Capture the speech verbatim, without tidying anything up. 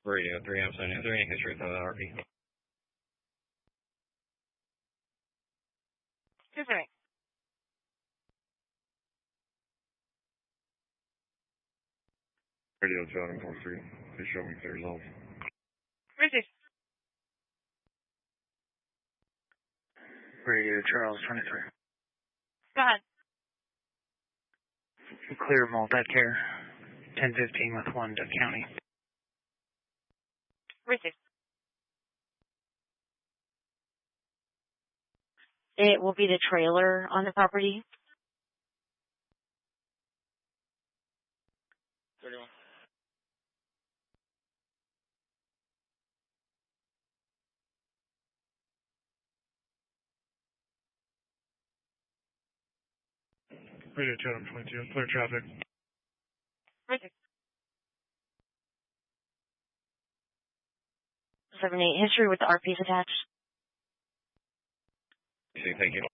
Radio three, I'm sorry, is there any history with the R P? History. Radio John four three, please show me clear results. Richard. Radio Charles twenty-three. Go ahead. Clear multi-care, ten fifteen with one Duck County. Richard. It will be the trailer on the property. thirty-one. Radio Chatham twenty-two, clear traffic. Richard. seven eight, history with the R Ps attached. Thank you.